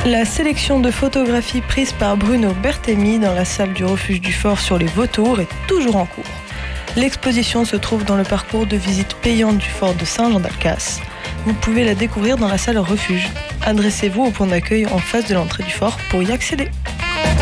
La sélection de photographies prises par Bruno Berthemy dans la salle du refuge du fort sur les vautours est toujours en cours. L'exposition se trouve dans le parcours de visite payante du fort de Saint-Jean-d'Alcas. Vous pouvez la découvrir dans la salle refuge. Adressez-vous au point d'accueil en face de l'entrée du fort pour y accéder.